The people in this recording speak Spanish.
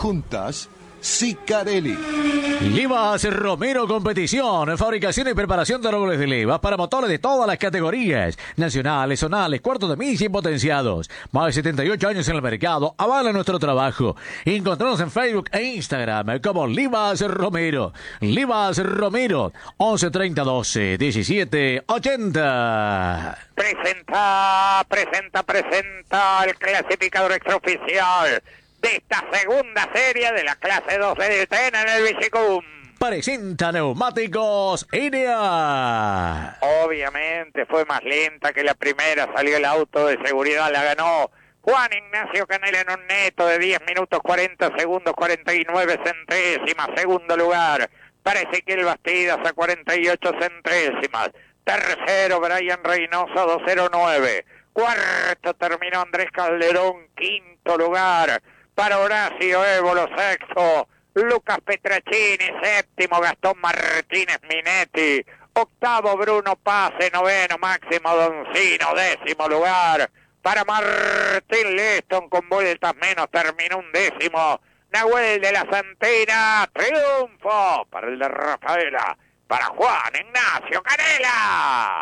juntas, Sicarelli. Livas Romero Competición, fabricación y preparación de árboles de levas para motores de todas las categorías, nacionales, zonales, cuartos de mil y potenciados. Más de 78 años en el mercado, avala nuestro trabajo. Encontrarnos en Facebook e Instagram como Livas Romero. Livas Romero, 11 30 12 17 80. Presenta el clasificador extraoficial de esta segunda serie de la clase 12 del tren en el Bicicum. Presenta Neumáticos Irea. Obviamente fue más lenta que la primera, salió el auto de seguridad, la ganó Juan Ignacio Canela en un neto de 10 minutos 40 segundos 49 centésimas. Segundo lugar para Ezequiel Bastidas a 48 centésimas. Tercero Brian Reynoso 209. Cuarto terminó Andrés Calderón. Quinto lugar para Horacio Évolo. Sexto Lucas Petracini. Séptimo Gastón Martínez Minetti. Octavo Bruno Pase. Noveno Máximo Doncino. Décimo lugar para Martín Leston con vueltas menos. Terminó undécimo Nahuel de la Santina. Triunfo para el de Rafaela, para Juan Ignacio Canela.